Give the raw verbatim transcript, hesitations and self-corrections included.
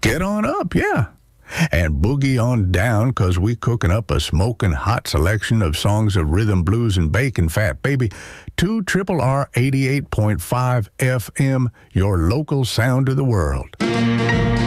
Get on up, yeah. And boogie on down, 'cause we cooking up a smoking hot selection of songs of rhythm, blues, and bacon fat, baby. two Triple R eighty-eight point five F M, your local sound of the world.